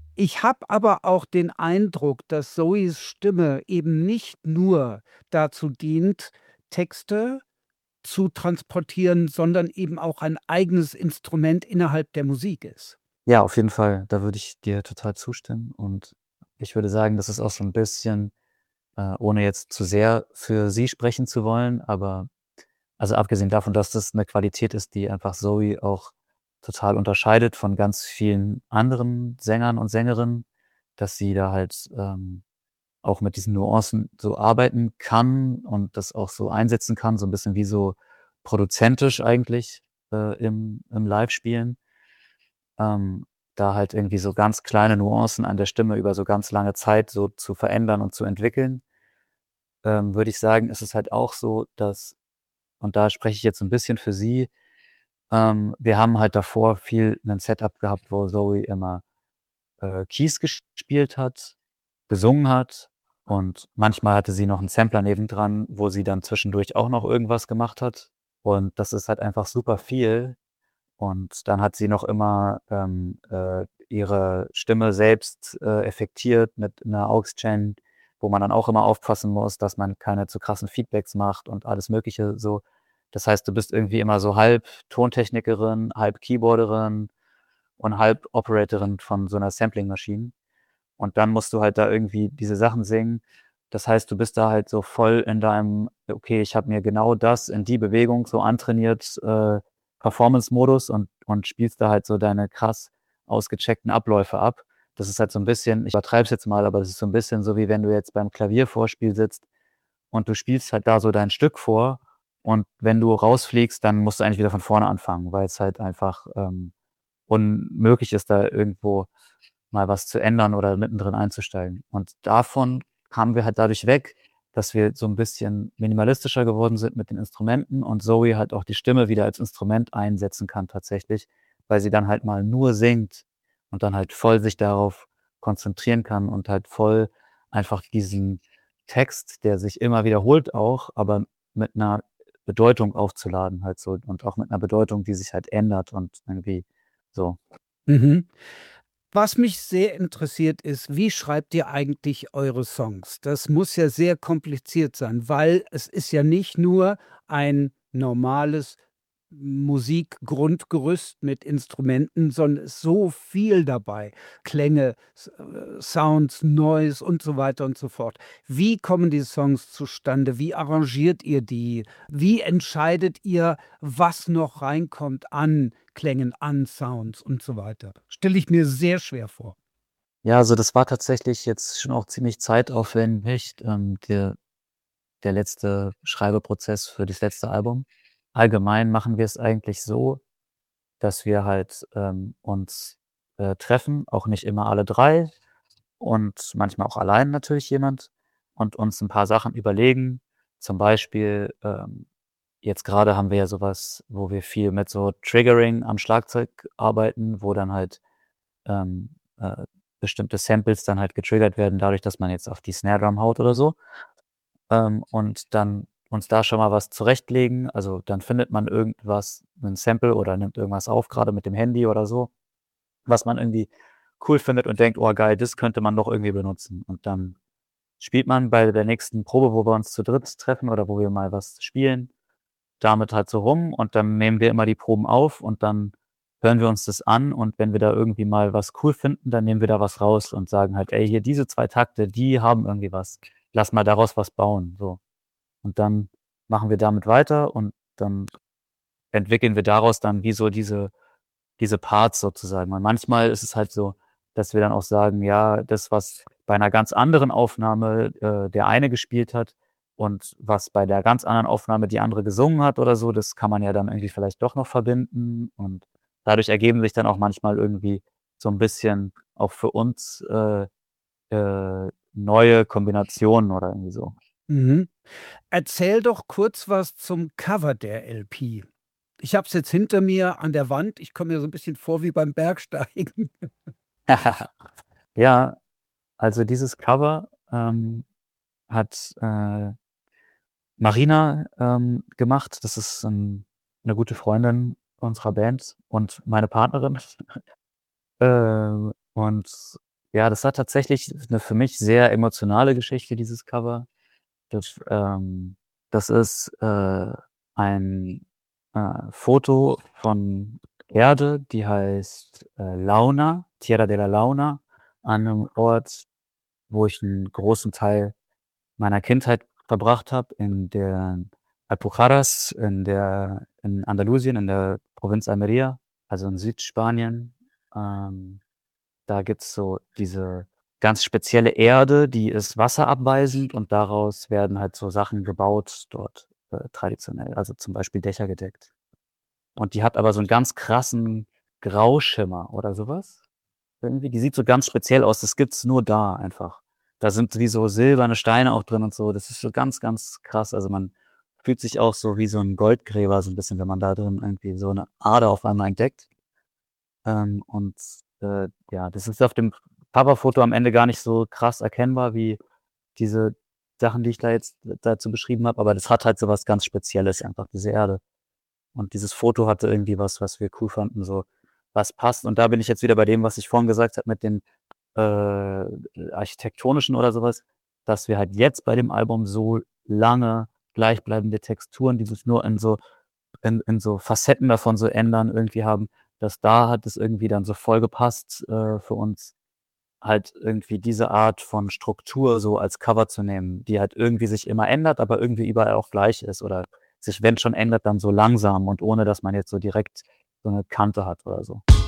Ich habe aber auch den Eindruck, dass Zoes Stimme eben nicht nur dazu dient, Texte zu transportieren, sondern eben auch ein eigenes Instrument innerhalb der Musik ist. Ja, auf jeden Fall, da würde ich dir total zustimmen und ich würde sagen, das ist auch so 'n bisschen, ohne jetzt zu sehr für sie sprechen zu wollen, aber also, abgesehen davon, dass das 'ne Qualität ist, die einfach Zoe auch total unterscheidet von ganz vielen anderen Sängern und Sängerinnen, dass sie da halt, auch mit diesen Nuancen so arbeiten kann und das auch so einsetzen kann, so 'n bisschen wie so produzentisch eigentlich, im Livespielen. Da halt irgendwie so ganz kleine Nuancen an der Stimme über so ganz lange Zeit so zu verändern und zu entwickeln. Würde ich sagen, ist es halt auch so, dass und da spreche ich jetzt 'n bisschen für sie, wir haben halt davor viel 'nen Setup gehabt, wo Zoe immer, Keys gespielt hat, gesungen hat und manchmal hatte sie noch 'n Sampler nebendran, wo sie dann zwischendurch auch noch irgendwas gemacht hat. Und das ist halt einfach super viel. Und dann hat sie noch immer, ihre Stimme selbst, effektiert mit 'ner Aux-Gen, wo man dann auch immer aufpassen muss, dass man keine zu krassen Feedbacks macht und alles Mögliche so. Das heißt, du bist irgendwie immer so halb Tontechnikerin, halb Keyboarderin und halb Operatorin von so 'ner Sampling-Maschine. Und dann musst du halt da irgendwie diese Sachen singen. Das heißt, du bist da halt so voll in deinem: „Okay, ich habe mir genau das in die Bewegung so antrainiert“, Performance-Modus und spielst da halt so deine krass ausgecheckten Abläufe ab. Das ist halt so 'n bisschen ich übertreibe es jetzt mal, aber das ist so 'n bisschen so, wie wenn du jetzt beim Klaviervorspiel sitzt und du spielst halt da so dein Stück vor und wenn du rausfliegst, dann musst du eigentlich wieder von vorne anfangen, weil's halt einfach, unmöglich ist, da irgendwo mal was zu ändern oder mittendrin einzusteigen. Und davon kamen wir halt dadurch weg, dass wir so 'n bisschen minimalistischer geworden sind mit den Instrumenten und Zoe halt auch die Stimme wieder als Instrument einsetzen kann tatsächlich, weil sie dann halt mal nur singt und dann halt voll sich darauf konzentrieren kann und halt voll einfach diesen Text, der sich immer wiederholt auch, aber mit 'ner Bedeutung aufzuladen halt so und auch mit 'ner Bedeutung, die sich halt ändert und irgendwie so. Mhm. Was mich sehr interessiert ist, wie schreibt ihr eigentlich eure Songs? Das muss ja sehr kompliziert sein, weil es ist ja nicht nur ein normales Musikgrundgerüst mit Instrumenten, sondern ist so viel dabei. Klänge, Sounds, Noise und so weiter und so fort. Wie kommen die Songs zustande? Wie arrangiert ihr die? Wie entscheidet ihr, was noch reinkommt an Klängen, an Sounds und so weiter? Stelle ich mir sehr schwer vor. Ja, also das war tatsächlich jetzt schon auch ziemlich zeitaufwendig, der letzte Schreibeprozess für das letzte Album. Allgemein machen wir es eigentlich so, dass wir halt, uns, treffen, auch nicht immer alle 3 und manchmal auch allein natürlich jemand und uns 'n paar Sachen überlegen. Zum Beispiel, jetzt grade haben wir ja so was, wo wir viel mit so Triggering am Schlagzeug arbeiten, wo dann halt, ähm, bestimmte Samples dann halt getriggert werden dadurch, dass man jetzt auf die Snare Drum haut oder so. Und dann uns da schon mal was zurechtlegen. Also, dann findet man irgendwas 'nen Sample oder nimmt irgendwas auf, grade mit dem Handy oder so, was man irgendwie cool findet und denkt: „Oh geil, das könnte man doch irgendwie benutzen.“ Und dann spielt man bei der nächsten Probe, wo wir uns zu dritt treffen oder wo wir mal was spielen, damit halt so rum und dann nehmen wir immer die Proben auf und dann hören wir uns das an und wenn wir da irgendwie mal was cool finden, dann nehmen wir da was raus und sagen halt: „Ey, hier diese 2 Takte, die haben irgendwie was. Lass mal daraus was bauen“, so. Und dann machen wir damit weiter und dann entwickeln wir daraus dann wie so diese Parts sozusagen. Und manchmal ist es halt so, dass wir dann auch sagen: „Ja, das, was bei 'ner ganz anderen Aufnahme, der eine gespielt hat und was bei der ganz anderen Aufnahme die andere gesungen hat oder so, das kann man ja dann irgendwie vielleicht doch noch verbinden.“ Und dadurch ergeben sich dann auch manchmal irgendwie so 'n bisschen auch für uns, neue Kombinationen oder irgendwie so. Mhm. Erzähl doch kurz was zum Cover der LP. Ich habe es jetzt hinter mir an der Wand. Ich komme mir so 'n bisschen vor wie beim Bergsteigen. Ja, also dieses Cover, hat, Marina, gemacht. Das ist 'ne gute Freundin unserer Band und meine Partnerin. Und Ja, das hat tatsächlich 'ne für mich sehr emotionale Geschichte, dieses Cover. Das, das ist, ein, Foto von Erde, die heißt, Launa, Tierra de la Launa, an 'nem Ort, wo ich 'n großen Teil meiner Kindheit verbracht habe, in der Alpujarras, in Andalusien, in der Provinz Almería, also in Südspanien. Ähm Da gibt's so diese ganz spezielle Erde, die ist wasserabweisend und daraus werden halt so Sachen gebaut dort, traditionell, also zum Beispiel Dächer gedeckt. Und die hat aber so 'n ganz krassen Grauschimmer oder so was irgendwie. Die sieht so ganz speziell aus. Das gibt's nur da einfach. Da sind wie so silberne Steine auch drin und so. Das ist so ganz, ganz krass. Also, man fühlt sich auch so wie so 'n Goldgräber so 'n bisschen, wenn man da drin irgendwie so 'ne Ader auf einmal entdeckt. Und, ja, das ist auf dem Coverfoto am Ende gar nicht so krass erkennbar wie diese Sachen, die ich da jetzt dazu beschrieben habe, aber das hat halt so was ganz Spezielles einfach, diese Erde. Und dieses Foto hatte irgendwie was, was wir cool fanden, so was passt. Und da bin ich jetzt wieder bei dem, was ich vorhin gesagt habe mit dem, architektonischen oder so was, dass wir halt jetzt bei dem Album so lange gleichbleibende Texturen, die sich nur in so Facetten davon so ändern, irgendwie haben, dass da hat es irgendwie dann so voll gepasst, für uns, halt irgendwie diese Art von Struktur so als Cover zu nehmen, die halt irgendwie sich immer ändert, aber irgendwie überall auch gleich ist oder sich, wenn schon ändert, dann so langsam und ohne dass man jetzt so direkt so 'ne Kante hat oder so.